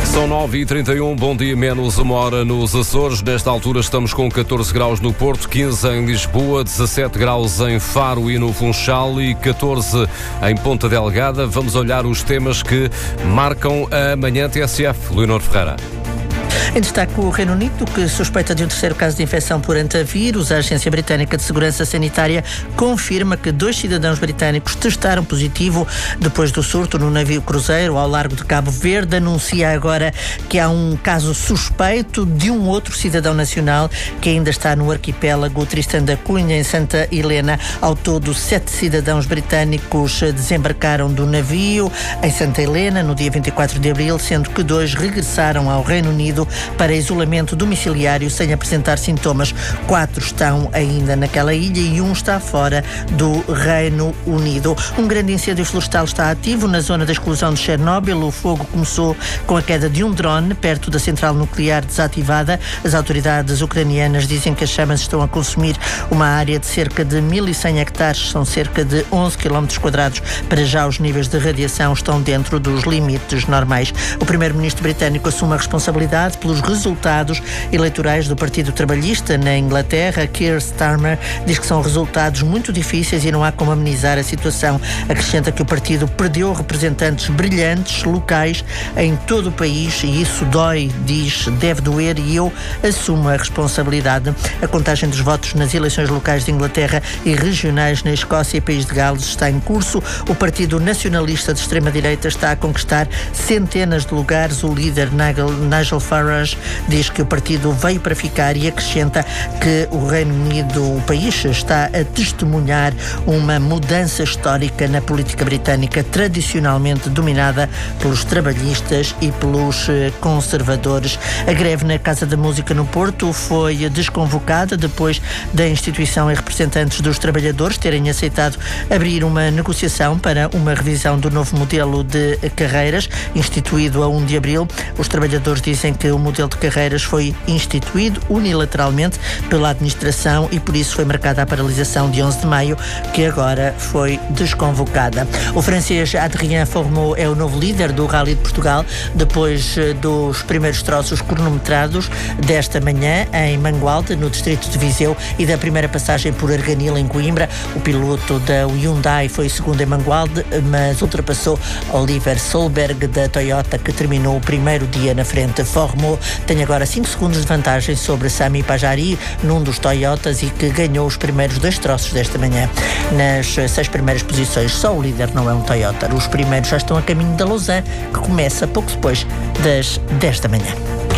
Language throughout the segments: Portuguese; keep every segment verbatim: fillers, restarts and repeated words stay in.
São nove e trinta e um, bom dia, menos uma hora nos Açores. Nesta altura estamos com catorze graus no Porto, quinze em Lisboa, dezassete graus em Faro e no Funchal e catorze em Ponta Delgada. Vamos olhar os temas que marcam a manhã T S F. Leonor Ferreira. Em destaque, o Reino Unido, que suspeita de um terceiro caso de infecção por antavírus. A Agência Britânica de Segurança Sanitária confirma que dois cidadãos britânicos testaram positivo depois do surto no navio cruzeiro ao largo de Cabo Verde. Anuncia agora que há um caso suspeito de um outro cidadão nacional que ainda está no arquipélago Tristan da Cunha, em Santa Helena. Ao todo, sete cidadãos britânicos desembarcaram do navio em Santa Helena no dia vinte e quatro de abril, sendo que dois regressaram ao Reino Unido para isolamento domiciliário sem apresentar sintomas. Quatro estão ainda naquela ilha e um está fora do Reino Unido. Um grande incêndio florestal está ativo na zona da explosão de Chernobyl. O fogo começou com a queda de um drone perto da central nuclear desativada. As autoridades ucranianas dizem que as chamas estão a consumir uma área de cerca de mil e cem hectares, são cerca de onze quilómetros quadrados. Para já, os níveis de radiação estão dentro dos limites normais. O primeiro-ministro britânico assume a responsabilidade pelos resultados eleitorais do Partido Trabalhista na Inglaterra. Keir Starmer diz que são resultados muito difíceis e não há como amenizar a situação. Acrescenta que o partido perdeu representantes brilhantes locais em todo o país e isso dói, diz, deve doer e eu assumo a responsabilidade. A contagem dos votos nas eleições locais de Inglaterra e regionais na Escócia e País de Gales está em curso. O Partido Nacionalista de extrema-direita está a conquistar centenas de lugares. O líder Nigel, Nigel Farage diz que o partido veio para ficar e acrescenta que o Reino Unido, o país, está a testemunhar uma mudança histórica na política britânica, tradicionalmente dominada pelos trabalhistas e pelos conservadores. A greve na Casa da Música no Porto foi desconvocada depois da instituição e representantes dos trabalhadores terem aceitado abrir uma negociação para uma revisão do novo modelo de carreiras, instituído a primeiro de abril. Os trabalhadores dizem que o modelo de carreiras foi instituído unilateralmente pela administração e por isso foi marcada a paralisação de onze de maio, que agora foi desconvocada. O francês Adrien Fourmeau é o novo líder do Rally de Portugal, depois dos primeiros troços cronometrados desta manhã em Mangualde, no distrito de Viseu, e da primeira passagem por Arganil, em Coimbra. O piloto da Hyundai foi segundo em Mangualde, mas ultrapassou Oliver Solberg da Toyota, que terminou o primeiro dia na frente. Fourmeau tem agora cinco segundos de vantagem sobre Sami Pajari num dos Toyotas e que ganhou os primeiros dois troços desta manhã. Nas seis primeiras posições, só o líder não é um Toyota. Os primeiros já estão a caminho da Lausanne, que começa pouco depois das dez da manhã.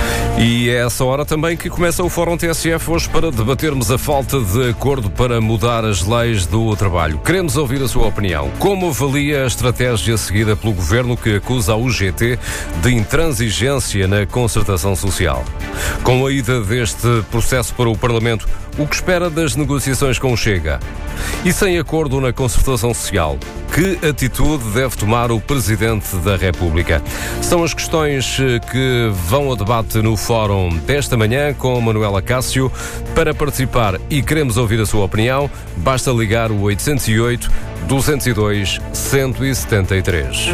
E é essa hora também que começa o Fórum T S F hoje para debatermos a falta de acordo para mudar as leis do trabalho. Queremos ouvir a sua opinião. Como avalia a estratégia seguida pelo Governo, que acusa a U G T de intransigência na concertação social? Com a ida deste processo para o Parlamento, o que espera das negociações com o Chega? E sem acordo na concertação social, que atitude deve tomar o Presidente da República? São as questões que vão a debate no Fórum desta manhã com Manuela Cássio. Para participar e queremos ouvir a sua opinião, basta ligar o oito zero oito, dois zero dois, um sete três.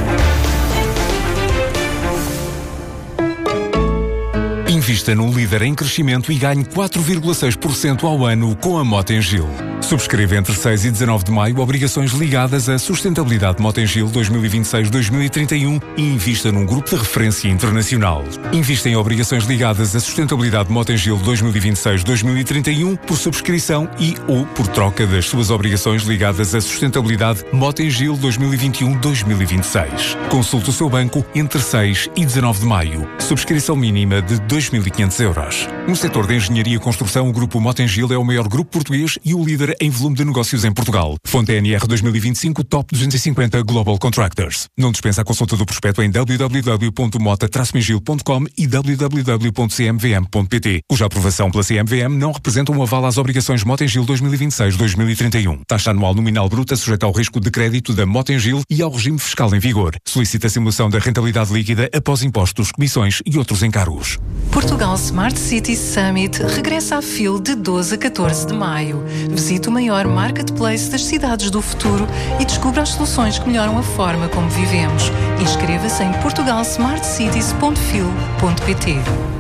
Invista num líder em crescimento e ganhe quatro vírgula seis por cento ao ano com a Motengil. Subscreva entre seis e dezanove de maio obrigações ligadas à sustentabilidade Motengil dois mil e vinte e seis a dois mil e trinta e um e invista num grupo de referência internacional. Invista em obrigações ligadas à sustentabilidade Motengil dois mil e vinte e seis a dois mil e trinta e um por subscrição e ou por troca das suas obrigações ligadas à sustentabilidade Motengil dois mil e vinte e um a dois mil e vinte e seis. Consulte o seu banco entre seis e dezanove de maio. Subscrição mínima de dois mil e quinhentos euros. No setor da engenharia e construção, o grupo Motengil é o maior grupo português e o líder em volume de negócios em Portugal. Fonte N R dois mil e vinte e cinco Top duzentos e cinquenta Global Contractors. Não dispensa a consulta do prospecto em w w w ponto mota traço mengil ponto com e w w w ponto c m v m ponto p t, cuja aprovação pela C M V M não representa um aval às obrigações Motengil dois mil e vinte e seis a dois mil e trinta e um. Taxa anual nominal bruta sujeita ao risco de crédito da Motengil e ao regime fiscal em vigor. Solicita a simulação da rentabilidade líquida após impostos, comissões e outros encargos. Portugal Smart City Summit regressa a F I L de doze a catorze de maio. Visite Visite o maior marketplace das cidades do futuro e descubra as soluções que melhoram a forma como vivemos. Inscreva-se em portugal smart cities ponto fil ponto pt.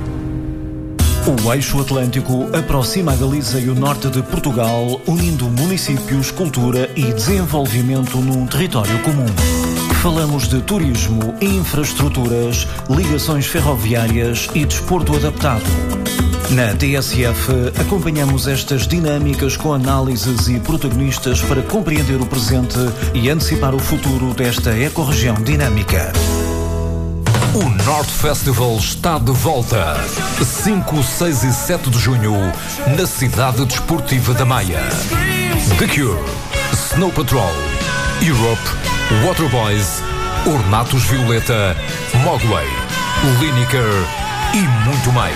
O Eixo Atlântico aproxima a Galiza e o norte de Portugal, unindo municípios, cultura e desenvolvimento num território comum. Falamos de turismo, infraestruturas, ligações ferroviárias e desporto adaptado. Na T S F, acompanhamos estas dinâmicas com análises e protagonistas para compreender o presente e antecipar o futuro desta ecorregião dinâmica. O North Festival está de volta. cinco, seis e sete de junho, na cidade desportiva da Maia. The Cure, Snow Patrol, Europe, Waterboys, Ornatos Violeta, Mogwai, Lineker e muito mais.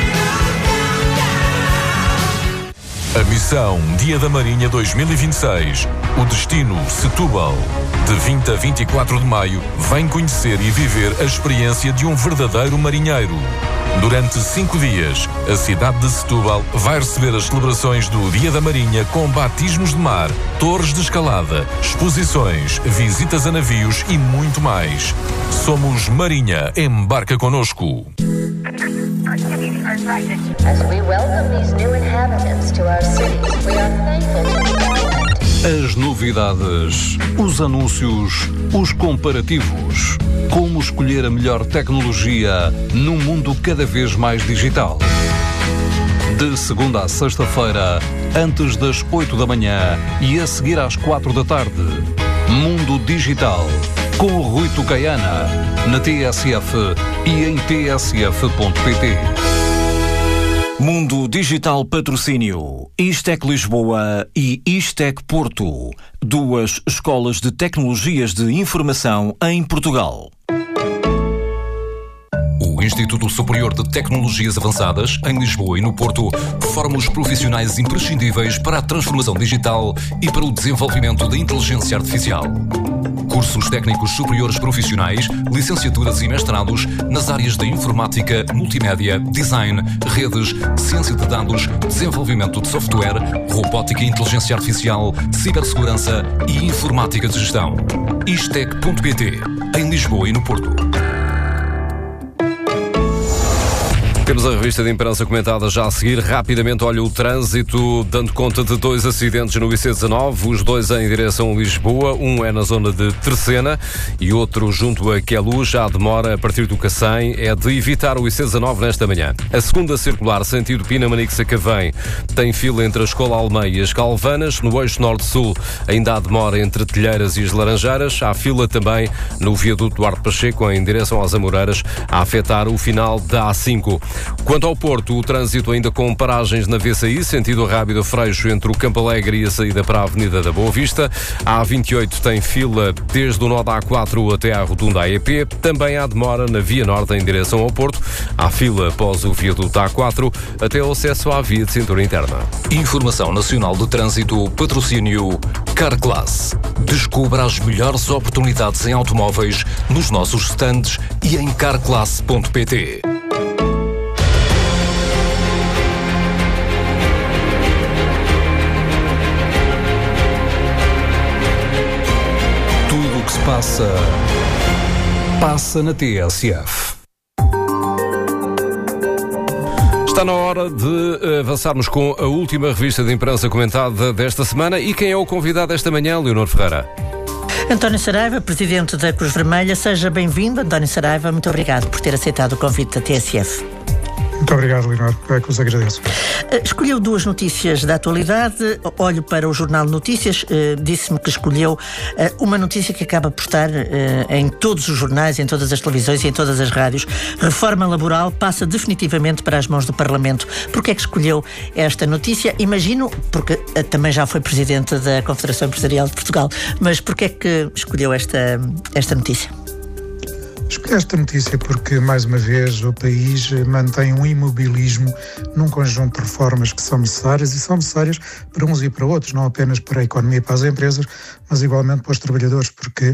A missão Dia da Marinha dois mil e vinte e seis. O destino Setúbal. De vinte a vinte e quatro de maio, vem conhecer e viver a experiência de um verdadeiro marinheiro. Durante cinco dias, a cidade de Setúbal vai receber as celebrações do Dia da Marinha com batismos de mar, torres de escalada, exposições, visitas a navios e muito mais. Somos Marinha, embarca connosco. As we welcome these new inhabitants to our cities, we are thankful to be guided. As novidades, os anúncios, os comparativos. Como escolher a melhor tecnologia num mundo cada vez mais digital. De segunda a sexta-feira, antes das oito da manhã e a seguir às quatro da tarde. Mundo Digital, com o Rui Tucaiana, na T S F e em t s f ponto p t. Mundo Digital Patrocínio, Istec Lisboa e Istec Porto, duas escolas de tecnologias de informação em Portugal. O Instituto Superior de Tecnologias Avançadas, em Lisboa e no Porto, forma os profissionais imprescindíveis para a transformação digital e para o desenvolvimento da inteligência artificial. Cursos técnicos superiores profissionais, licenciaturas e mestrados nas áreas da informática, multimédia, design, redes, ciência de dados, desenvolvimento de software, robótica e inteligência artificial, cibersegurança e informática de gestão. Istec ponto p t, em Lisboa e no Porto. Temos a revista de imprensa comentada já a seguir. Rapidamente, olha o trânsito, dando conta de dois acidentes no I C dezanove, os dois em direção a Lisboa. Um é na zona de Terceira e outro junto a Queluz. Já a demora a partir do Cacém é de evitar o I C dezanove nesta manhã. A segunda circular, sentido Pinamanique-Sacavém, tem fila entre a Escola Almeida e as Calvanas. No eixo norte-sul, ainda há demora entre Telheiras e as Laranjeiras. Há fila também no viaduto Duarte Pacheco, em direção às Amoreiras, a afetar o final da A cinco. Quanto ao Porto, o trânsito ainda com paragens na V C I, sentido Rábida Freixo, entre o Campo Alegre e a saída para a Avenida da Boa Vista. A A vinte e oito tem fila desde o nó da A quatro até à rotunda A E P. Também há demora na Via Norte em direção ao Porto. Há fila após o viaduto A quatro até o acesso à via de cintura interna. Informação Nacional de Trânsito, patrocínio Carclass. Descubra as melhores oportunidades em automóveis nos nossos stands e em carclass ponto p t. Passa, passa na T S F. Está na hora de avançarmos com a última revista de imprensa comentada desta semana. E quem é o convidado esta manhã, Leonor Ferreira? António Saraiva, presidente da Cruz Vermelha. Seja bem-vindo, António Saraiva. Muito obrigado por ter aceitado o convite da T S F. Muito obrigado, Leonor. É que vos agradeço. Escolheu duas notícias da atualidade. Olho para o Jornal Notícias. Disse-me que escolheu uma notícia que acaba por estar em todos os jornais, em todas as televisões e em todas as rádios. Reforma laboral passa definitivamente para as mãos do Parlamento. Porquê é que escolheu esta notícia? Imagino, porque também já foi presidente da Confederação Empresarial de Portugal, mas porquê é que escolheu esta, esta notícia? Escolhi esta notícia porque, mais uma vez, o país mantém um imobilismo num conjunto de reformas que são necessárias e são necessárias para uns e para outros, não apenas para a economia e para as empresas, mas igualmente para os trabalhadores, porque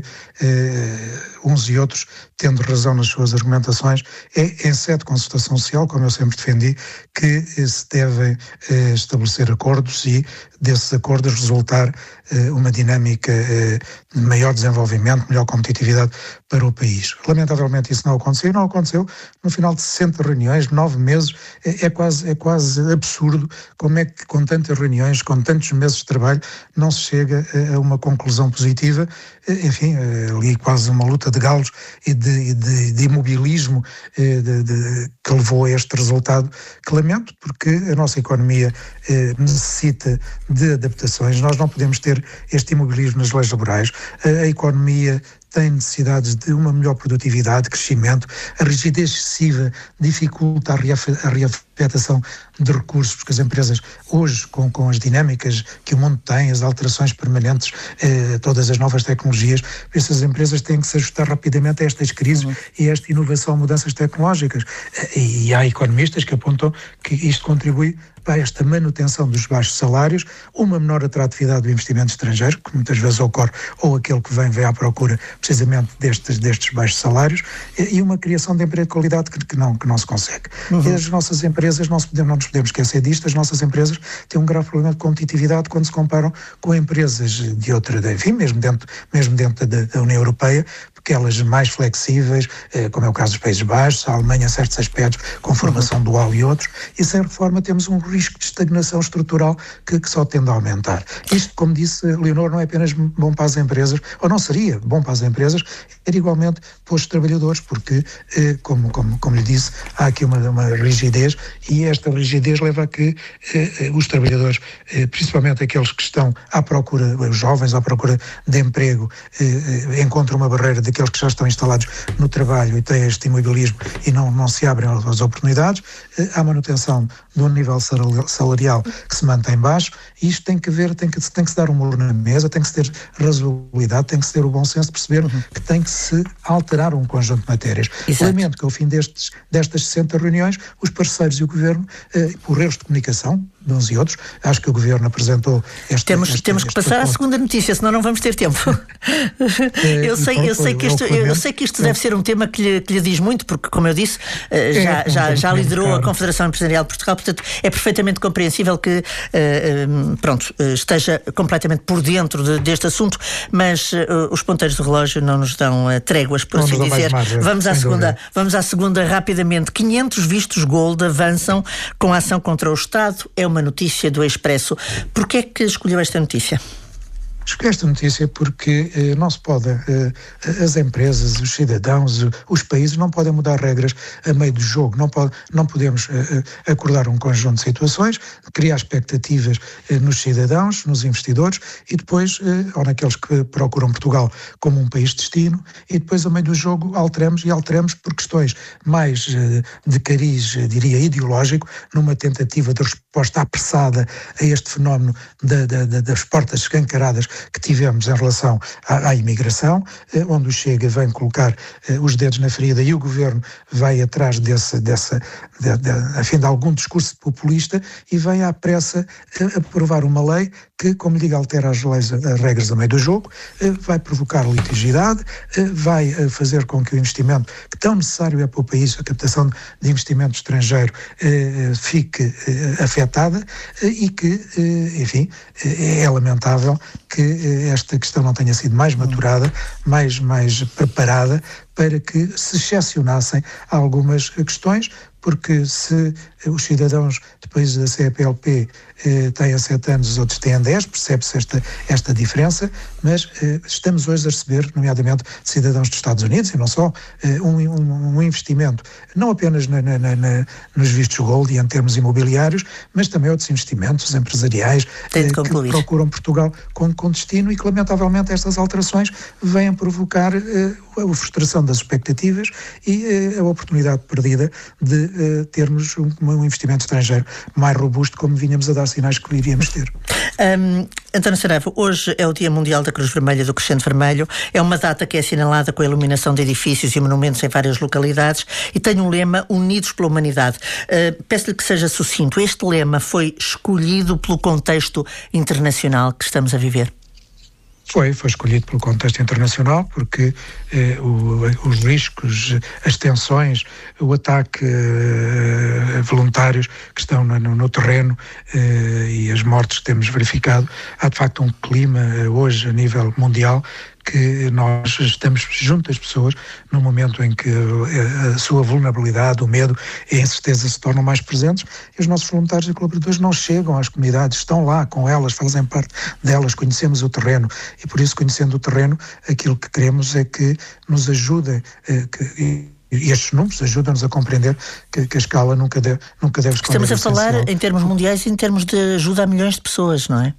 eh, uns e outros, tendo razão nas suas argumentações, é em sede de consultação social, como eu sempre defendi, que eh, se devem eh, estabelecer acordos e desses acordos resultar eh, uma dinâmica eh, de maior desenvolvimento, melhor competitividade para o país. Lamentavelmente isso não aconteceu, não aconteceu no final de sessenta reuniões, nove meses, é, é, quase, é quase absurdo como é que com tantas reuniões, com tantos meses de trabalho, não se chega a, a uma conclusão positiva, enfim, ali quase uma luta de galos e de, de, de imobilismo de, de, que levou a este resultado, que lamento, porque a nossa economia eh, necessita de adaptações, nós não podemos ter este imobilismo nas leis laborais, a, a economia tem necessidades de uma melhor produtividade, crescimento, a rigidez excessiva dificulta a, reaf a reafetação de recursos, porque as empresas hoje, com, com as dinâmicas que o mundo tem, as alterações permanentes, eh, todas as novas tecnologias, essas empresas têm que se ajustar rapidamente a estas crises uhum. e a esta inovação, mudanças tecnológicas. E, e há economistas que apontam que isto contribui para esta manutenção dos baixos salários, uma menor atratividade do investimento estrangeiro, que muitas vezes ocorre, ou aquele que vem, vem à procura precisamente destes, destes baixos salários, e uma criação de emprego de qualidade que, que, não, que não se consegue. Uhum. E as nossas empresas, não, se podemos, não nos podemos esquecer disto, as nossas empresas têm um grave problema de competitividade quando se comparam com empresas de outra, enfim, mesmo dentro, mesmo dentro da, da União Europeia, porque elas mais flexíveis, como é o caso dos Países Baixos, a Alemanha em certos aspectos, com formação uhum. dual e outros, e sem reforma temos um risco de estagnação estrutural que, que só tende a aumentar. Isto, como disse Leonor, não é apenas bom para as empresas, ou não seria bom para as empresas, era igualmente para os trabalhadores, porque, eh, como, como, como lhe disse, há aqui uma, uma rigidez, e esta rigidez leva a que eh, os trabalhadores, eh, principalmente aqueles que estão à procura, os jovens à procura de emprego, eh, encontram uma barreira daqueles que já estão instalados no trabalho e têm este imobilismo e não, não se abrem às oportunidades, eh, há manutenção de um nível salarial que se mantém baixo, e isto tem que ver, tem que, tem que se dar um muro na mesa, tem que se ter razoabilidade, tem que se ter o bom senso de perceber uhum. que tem que se alterar um conjunto de matérias. Exato. Lamento que ao fim destes, destas sessenta reuniões, os parceiros e o Governo, eh, por erros de comunicação, de uns e outros, acho que o Governo apresentou este Temos, este, temos que este passar ponto. à segunda notícia, senão não vamos ter tempo. eu, sei, pronto, eu, sei que isto, eu sei que isto deve ser um tema que lhe, que lhe diz muito, porque, como eu disse, é, já, é, já, já liderou a Confederação Empresarial de Portugal, portanto é perfeitamente compreensível que uh, pronto, esteja completamente por dentro de, deste assunto, mas uh, os ponteiros do relógio não nos dão uh, tréguas, por assim dizer. Margem, vamos, à segunda, vamos à segunda rapidamente. quinhentos vistos gold avançam com a ação contra o Estado. É uma notícia do Expresso. Porquê é que escolheu esta notícia? Escolhi esta notícia porque eh, não se pode, eh, as empresas, os cidadãos, os países não podem mudar regras a meio do jogo, não, pode, não podemos eh, acordar um conjunto de situações, criar expectativas eh, nos cidadãos, nos investidores e depois, eh, ou naqueles que procuram Portugal como um país de destino, e depois a meio do jogo alteramos e alteramos por questões mais eh, de cariz, eh, diria, ideológico, numa tentativa de resposta apressada a este fenómeno da, da, da, das portas escancaradas que tivemos em relação à, à imigração, eh, onde o Chega vem colocar eh, os dedos na ferida e o Governo vai atrás desse, dessa, de, de, a fim de algum discurso populista e vem à pressa eh, aprovar uma lei que, como digo, altera as leis, as regras a meio do jogo, eh, vai provocar litigiosidade, eh, vai eh, fazer com que o investimento que tão necessário é para o país, a captação de investimento estrangeiro, eh, fique eh, afetada eh, e que, eh, enfim, eh, é lamentável que esta questão não tenha sido mais maturada, mais, mais preparada para que se excepcionassem algumas questões, porque se os cidadãos de países da C P L P eh, têm sete anos, os outros têm dez, percebe-se esta, esta diferença, mas eh, estamos hoje a receber, nomeadamente de cidadãos dos Estados Unidos, e não só, eh, um, um, um investimento, não apenas na, na, na, nos vistos gold e em termos imobiliários, mas também outros investimentos empresariais eh, que procuram Portugal com, com destino, e que lamentavelmente estas alterações vêm provocar eh, a frustração das expectativas e uh, a oportunidade perdida de uh, termos um, um investimento estrangeiro mais robusto, como vinhamos a dar sinais que iríamos ter. Um, António Saraiva, hoje é o Dia Mundial da Cruz Vermelha do Crescente Vermelho. É uma data que é assinalada com a iluminação de edifícios e monumentos em várias localidades e tem um lema Unidos pela Humanidade. Uh, peço-lhe que seja sucinto. Este lema foi escolhido pelo contexto internacional que estamos a viver? Foi, foi escolhido pelo contexto internacional porque eh, o, os riscos, as tensões, o ataque eh, a voluntários que estão no, no terreno eh, e as mortes que temos verificado, há de facto um clima eh, hoje a nível mundial que nós estamos junto às pessoas no momento em que a sua vulnerabilidade, o medo e a incerteza se tornam mais presentes e os nossos voluntários e colaboradores não chegam às comunidades, estão lá com elas, fazem parte delas, conhecemos o terreno e por isso, conhecendo o terreno, aquilo que queremos é que nos ajudem que, e, E estes números ajudam-nos a compreender que, que a escala nunca deve, nunca deve esconder. Estamos a falar em termos mundiais e em termos de ajuda a milhões de pessoas, não é?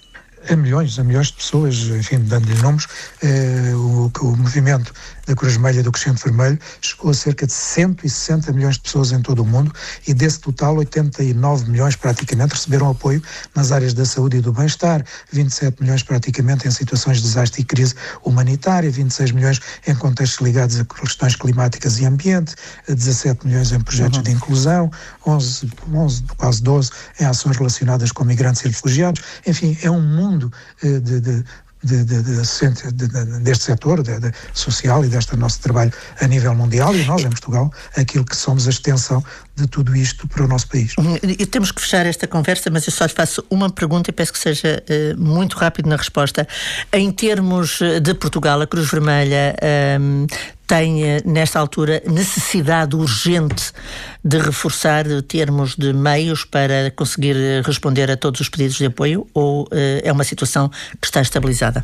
A milhões, a milhões de pessoas, enfim, dando-lhe números, eh, o, o movimento da Cruz Vermelha do Crescente Vermelho chegou a cerca de cento e sessenta milhões de pessoas em todo o mundo e desse total oitenta e nove milhões praticamente receberam apoio nas áreas da saúde e do bem-estar, vinte e sete milhões praticamente em situações de desastre e crise humanitária, vinte e seis milhões em contextos ligados a questões climáticas e ambiente, dezassete milhões em projetos uhum. de inclusão, onze, onze, quase doze em ações relacionadas com migrantes e refugiados. Enfim, é um mundo eh, de, de De, de, de, de, de, deste setor de, de social e deste nosso trabalho a nível mundial e nós em Portugal aquilo que somos a extensão de tudo isto para o nosso país. E temos que fechar esta conversa, mas eu só lhe faço uma pergunta e peço que seja uh, muito rápido na resposta. Em termos de Portugal, a Cruz Vermelha um, tem, nesta altura, necessidade urgente de reforçar termos de meios para conseguir responder a todos os pedidos de apoio ou uh, é uma situação que está estabilizada?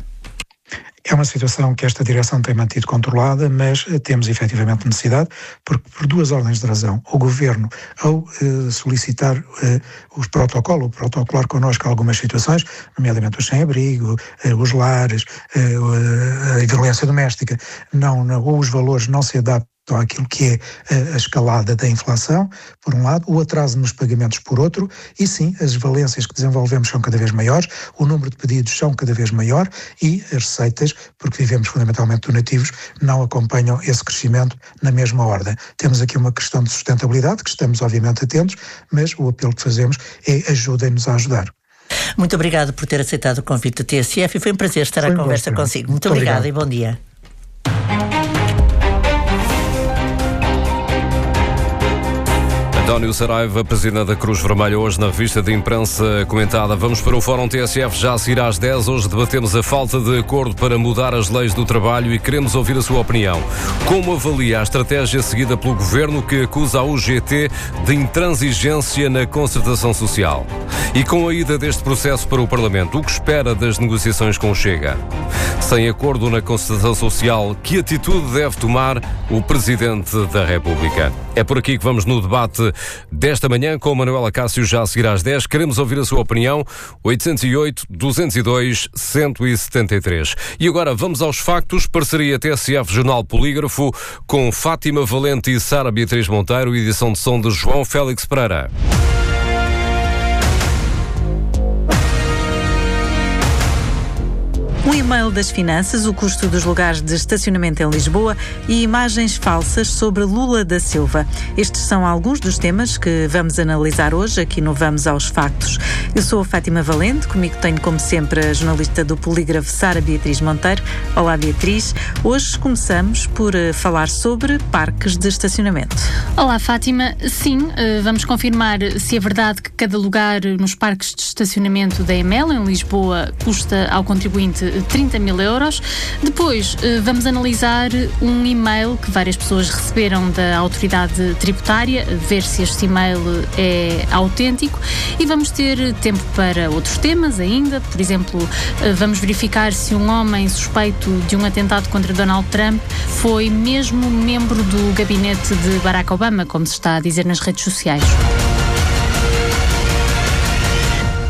É uma situação que esta direção tem mantido controlada, mas temos efetivamente necessidade, porque por duas ordens de razão. O Governo, ao uh, solicitar uh, os protocolos, protocolar connosco algumas situações, nomeadamente os sem-abrigo, uh, os lares, uh, a violência doméstica, não, não, ou os valores não se adaptam àquilo que é a escalada da inflação, por um lado, o atraso nos pagamentos por outro, e sim, as valências que desenvolvemos são cada vez maiores, o número de pedidos são cada vez maior e as receitas, porque vivemos fundamentalmente donativos, não acompanham esse crescimento na mesma ordem. Temos aqui uma questão de sustentabilidade, que estamos obviamente atentos, mas o apelo que fazemos é ajudem-nos a ajudar. Muito obrigado por ter aceitado o convite da T S F e foi um prazer estar foi à conversa bom, consigo. Muito, Muito obrigada e bom dia. António Saraiva, presidente da Cruz Vermelha, hoje na revista de imprensa comentada. Vamos para o Fórum T S F já a seguir às dez. Hoje debatemos a falta de acordo para mudar as leis do trabalho e queremos ouvir a sua opinião. Como avalia a estratégia seguida pelo Governo que acusa a U G T de intransigência na concertação social? E com a ida deste processo para o Parlamento, o que espera das negociações com o Chega? Sem acordo na concertação social, que atitude deve tomar o Presidente da República? É por aqui que vamos no debate desta manhã com Manuela Cássio já a seguir às dez. Queremos ouvir a sua opinião. oitocentos e oito, duzentos e dois, cento e setenta e três. E agora vamos aos factos. Parceria T S F Jornal Polígrafo com Fátima Valente e Sara Beatriz Monteiro. Edição de som de João Félix Pereira. Um e-mail das finanças, o custo dos lugares de estacionamento em Lisboa e imagens falsas sobre Lula da Silva. Estes são alguns dos temas que vamos analisar hoje aqui no Vamos aos Factos. Eu sou a Fátima Valente, comigo tenho como sempre a jornalista do Polígrafo Sara Beatriz Monteiro. Olá Beatriz, hoje começamos por falar sobre parques de estacionamento. Olá Fátima, sim, vamos confirmar se é verdade que cada lugar nos parques de estacionamento da E M L em Lisboa custa ao contribuinte trinta mil euros. Depois vamos analisar um e-mail que várias pessoas receberam da autoridade tributária, ver se este e-mail é autêntico e vamos ter tempo para outros temas ainda. Por exemplo, vamos verificar se um homem suspeito de um atentado contra Donald Trump foi mesmo membro do gabinete de Barack Obama, como se está a dizer nas redes sociais.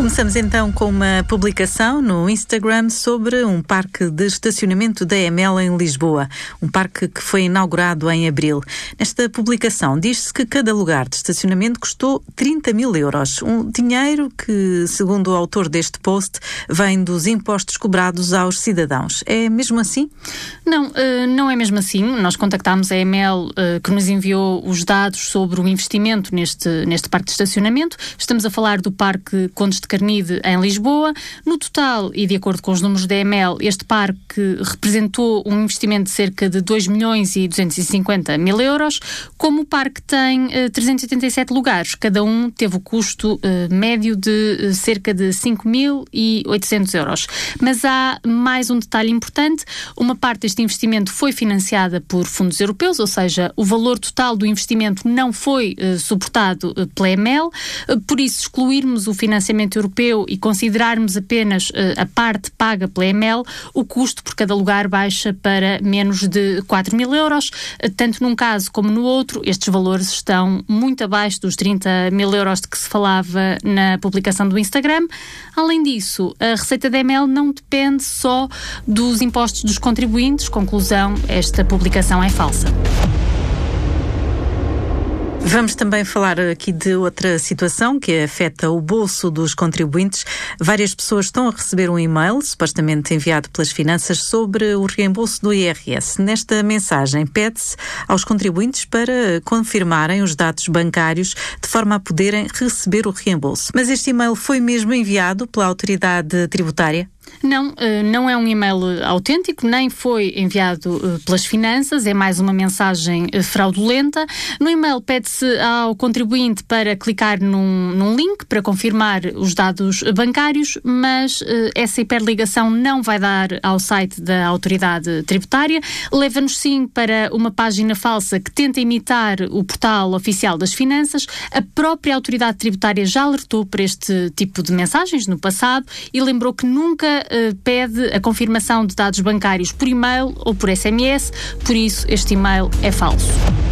Começamos então com uma publicação no Instagram sobre um parque de estacionamento da E M L em Lisboa, um parque que foi inaugurado em abril. Nesta publicação diz-se que cada lugar de estacionamento custou trinta mil euros, um dinheiro que, segundo o autor deste post, vem dos impostos cobrados aos cidadãos. É mesmo assim? Não, não é mesmo assim. Nós contactámos a E M L, que nos enviou os dados sobre o investimento neste, neste parque de estacionamento. Estamos a falar do Parque Condes de Carnide, em Lisboa. No total, e de acordo com os números da E M L, este parque representou um investimento de cerca de dois milhões e duzentos e cinquenta mil euros. Como o parque tem uh, trezentos e oitenta e sete lugares, cada um teve o custo uh, médio de uh, cerca de cinco mil e oitocentos euros. Mas há mais um detalhe importante. Uma parte deste investimento foi financiada por fundos europeus, ou seja, o valor total do investimento não foi uh, suportado uh, pela E M L. Uh, por isso, excluirmos o financiamento europeu e considerarmos apenas uh, a parte paga pela E M L, o custo por cada lugar baixa para menos de quatro mil euros. Uh, tanto num caso como no outro, estes valores estão muito abaixo dos trinta mil euros de que se falava na publicação do Instagram. Além disso, a receita da E M L não depende só dos impostos dos contribuintes. Conclusão, esta publicação é falsa. Vamos também falar aqui de outra situação que afeta o bolso dos contribuintes. Várias pessoas estão a receber um e-mail, supostamente enviado pelas finanças, sobre o reembolso do I R S. Nesta mensagem pede-se aos contribuintes para confirmarem os dados bancários de forma a poderem receber o reembolso. Mas este e-mail foi mesmo enviado pela autoridade tributária? Não, não é um e-mail autêntico, nem foi enviado pelas finanças, é mais uma mensagem fraudulenta. No e-mail pede-se ao contribuinte para clicar num, num link para confirmar os dados bancários, mas essa hiperligação não vai dar ao site da autoridade tributária. Leva-nos sim para uma página falsa que tenta imitar o portal oficial das finanças. A própria autoridade tributária já alertou para este tipo de mensagens no passado e lembrou que nunca pede a confirmação de dados bancários por e-mail ou por S M S, por isso este e-mail é falso.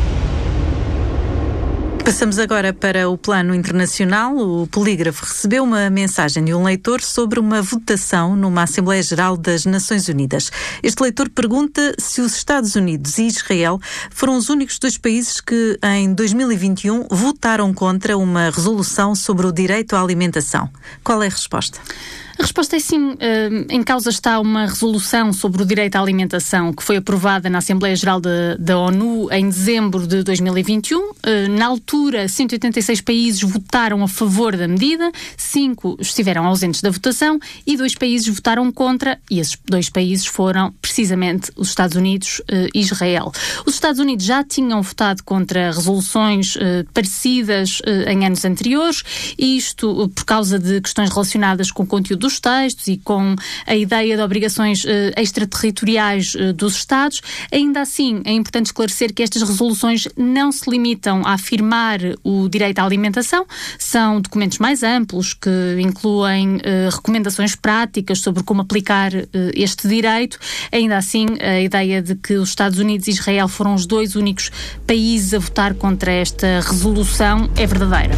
Passamos agora para o plano internacional. O Polígrafo recebeu uma mensagem de um leitor sobre uma votação numa Assembleia Geral das Nações Unidas. Este leitor pergunta se os Estados Unidos e Israel foram os únicos dois países que, em dois mil e vinte e um, votaram contra uma resolução sobre o direito à alimentação. Qual é a resposta? A resposta é sim. Em causa está uma resolução sobre o direito à alimentação que foi aprovada na Assembleia Geral de, da ONU em dezembro de dois mil e vinte e um. Na altura, cento e oitenta e seis países votaram a favor da medida, cinco estiveram ausentes da votação e dois países votaram contra, e esses dois países foram precisamente os Estados Unidos e Israel. Os Estados Unidos já tinham votado contra resoluções parecidas em anos anteriores, e isto por causa de questões relacionadas com o conteúdo dos textos e com a ideia de obrigações uh, extraterritoriais uh, dos Estados. Ainda assim, é importante esclarecer que estas resoluções não se limitam a afirmar o direito à alimentação, são documentos mais amplos que incluem uh, recomendações práticas sobre como aplicar uh, este direito. Ainda assim, a ideia de que os Estados Unidos e Israel foram os dois únicos países a votar contra esta resolução é verdadeira.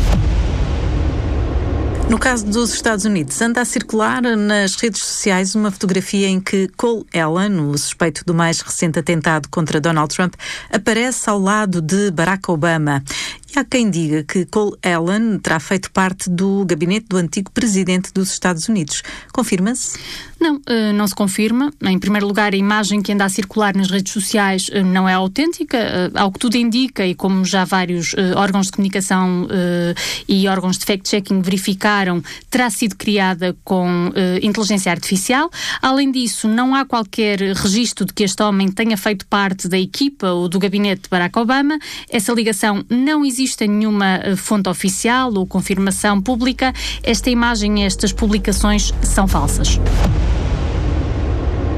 No caso dos Estados Unidos, anda a circular nas redes sociais uma fotografia em que Cole Allen, o suspeito do mais recente atentado contra Donald Trump, aparece ao lado de Barack Obama. E há quem diga que Cole Allen terá feito parte do gabinete do antigo presidente dos Estados Unidos. Confirma-se? Não, não se confirma. Em primeiro lugar, a imagem que anda a circular nas redes sociais não é autêntica. Ao que tudo indica, e como já vários órgãos de comunicação e órgãos de fact-checking verificaram, terá sido criada com inteligência artificial. Além disso, não há qualquer registro de que este homem tenha feito parte da equipa ou do gabinete de Barack Obama. Essa ligação não existe em nenhuma fonte oficial ou confirmação pública. Esta imagem e estas publicações são falsas.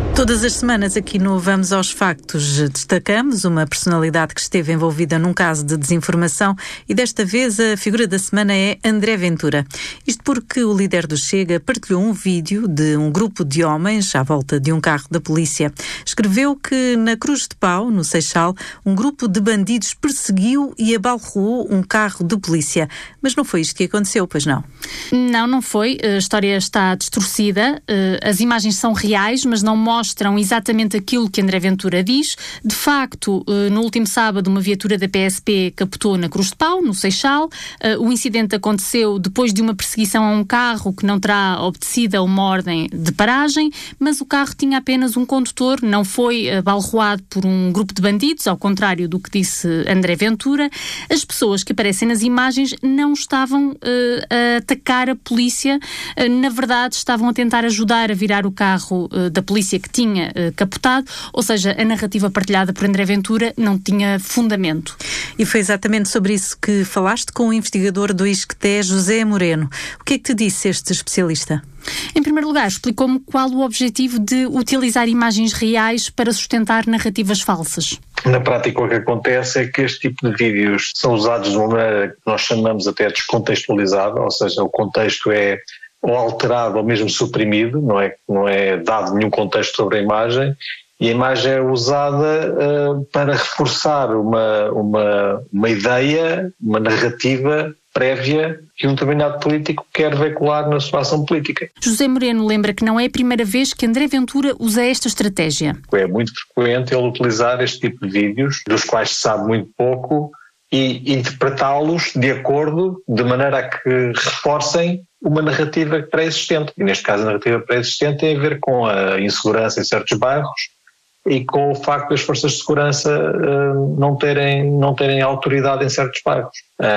Todas as semanas aqui no Vamos aos Factos destacamos uma personalidade que esteve envolvida num caso de desinformação e desta vez a figura da semana é André Ventura. Isto porque o líder do Chega partilhou um vídeo de um grupo de homens à volta de um carro da polícia. Escreveu que na Cruz de Pau, no Seixal, um grupo de bandidos perseguiu e abalroou um carro de polícia. Mas não foi isto que aconteceu, pois não? Não, não foi. A história está distorcida. As imagens são reais, mas não mostram mostram exatamente aquilo que André Ventura diz. De facto, no último sábado, uma viatura da P S P captou na Cruz de Pau, no Seixal. O incidente aconteceu depois de uma perseguição a um carro que não terá obedecido a uma ordem de paragem, mas o carro tinha apenas um condutor, não foi abalroado por um grupo de bandidos, ao contrário do que disse André Ventura. As pessoas que aparecem nas imagens não estavam uh, a atacar a polícia, uh, na verdade estavam a tentar ajudar a virar o carro uh, da polícia que tinha uh, capotado, ou seja, a narrativa partilhada por André Ventura não tinha fundamento. E foi exatamente sobre isso que falaste com o investigador do I S C T E, José Moreno. O que é que te disse este especialista? Em primeiro lugar, explicou-me qual o objetivo de utilizar imagens reais para sustentar narrativas falsas. Na prática, o que acontece é que este tipo de vídeos são usados de uma maneira que nós chamamos até descontextualizada, ou seja, o contexto é ou alterado ou mesmo suprimido, não é, não é dado nenhum contexto sobre a imagem, e a imagem é usada uh, para reforçar uma, uma, uma ideia, uma narrativa prévia que um determinado político quer veicular na sua ação política. José Moreno lembra que não é a primeira vez que André Ventura usa esta estratégia. É muito frequente ele utilizar este tipo de vídeos, dos quais se sabe muito pouco, e interpretá-los de acordo, de maneira a que reforcem uma narrativa pré-existente. E neste caso a narrativa pré-existente tem a ver com a insegurança em certos bairros e com o facto das forças de segurança uh, não, terem, não terem autoridade em certos bairros.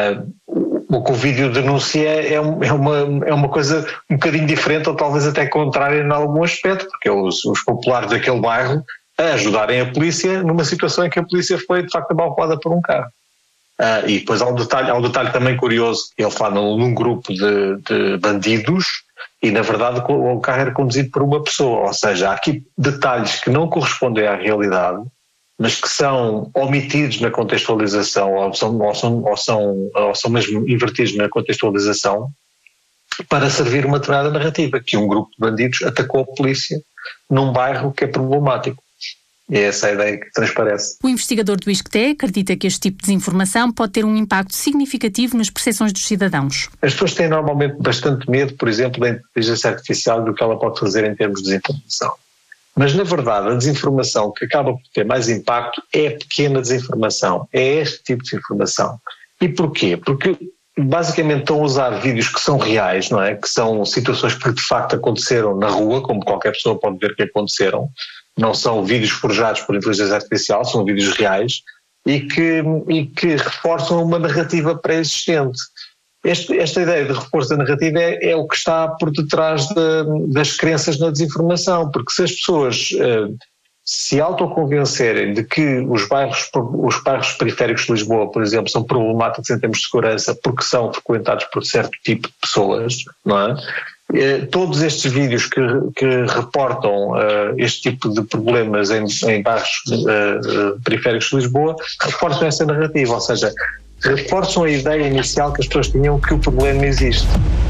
Uh, o que o vídeo denuncia é, um, é, uma, é uma coisa um bocadinho diferente, ou talvez até contrária em algum aspecto, porque é os, os populares daquele bairro a ajudarem a polícia numa situação em que a polícia foi de facto abalroada por um carro. Uh, e depois há um detalhe, há um detalhe também curioso, ele fala num grupo de, de bandidos e na verdade o carro era conduzido por uma pessoa, ou seja, há aqui detalhes que não correspondem à realidade, mas que são omitidos na contextualização ou são, ou são, ou são, ou são mesmo invertidos na contextualização para servir uma determinada narrativa, que um grupo de bandidos atacou a polícia num bairro que é problemático. E é essa a ideia que transparece. O investigador do I S C T E acredita que este tipo de desinformação pode ter um impacto significativo nas percepções dos cidadãos. As pessoas têm normalmente bastante medo, por exemplo, da inteligência artificial, do que ela pode fazer em termos de desinformação. Mas, na verdade, a desinformação que acaba por ter mais impacto é a pequena desinformação, é este tipo de desinformação. E porquê? Porque basicamente estão a usar vídeos que são reais, não é? Que são situações que de facto aconteceram na rua, como qualquer pessoa pode ver que aconteceram. Não são vídeos forjados por inteligência artificial, são vídeos reais e que, e que reforçam uma narrativa pré-existente. Este, esta ideia de reforço da narrativa é, é o que está por detrás de, das crenças na desinformação, porque se as pessoas uh, se autoconvencerem de que os bairros, os bairros periféricos de Lisboa, por exemplo, são problemáticos em termos de segurança porque são frequentados por certo tipo de pessoas, não é? Todos estes vídeos que, que reportam uh, este tipo de problemas em, em bairros uh, periféricos de Lisboa reforçam essa narrativa, ou seja, reforçam a ideia inicial que as pessoas tinham que o problema existe.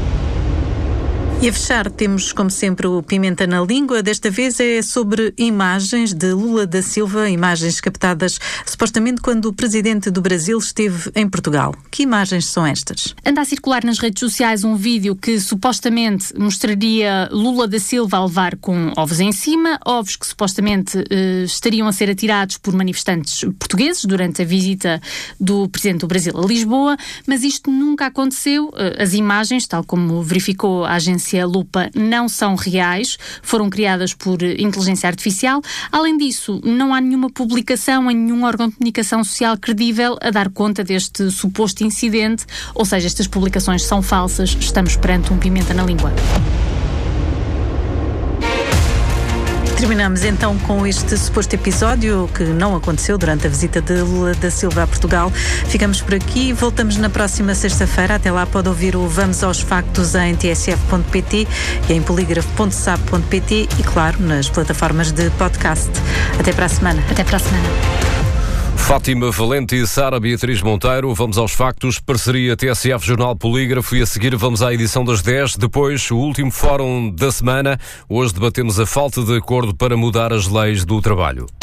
E a fechar temos, como sempre, o Pimenta na Língua. Desta vez é sobre imagens de Lula da Silva, imagens captadas supostamente quando o presidente do Brasil esteve em Portugal. Que imagens são estas? Anda a circular nas redes sociais um vídeo que supostamente mostraria Lula da Silva a levar com ovos em cima, ovos que supostamente eh, estariam a ser atirados por manifestantes portugueses durante a visita do presidente do Brasil a Lisboa, mas isto nunca aconteceu. As imagens, tal como verificou a agência a Lupa, não são reais, foram criadas por inteligência artificial. Além disso, não há nenhuma publicação em nenhum órgão de comunicação social credível a dar conta deste suposto incidente, ou seja, estas publicações são falsas. Estamos perante um Pimenta na Língua. Terminamos então com este suposto episódio que não aconteceu durante a visita de Lula da Silva a Portugal. Ficamos por aqui e voltamos na próxima sexta-feira. Até lá pode ouvir o Vamos aos Factos em t s f ponto p t e em polígrafo ponto sap ponto p t e, claro, nas plataformas de podcast. Até para a semana. Até para a semana. Fátima Valente e Sara Beatriz Monteiro, vamos aos factos, parceria T S F Jornal Polígrafo, e a seguir vamos à edição das dez, depois o último fórum da semana. Hoje debatemos a falta de acordo para mudar as leis do trabalho.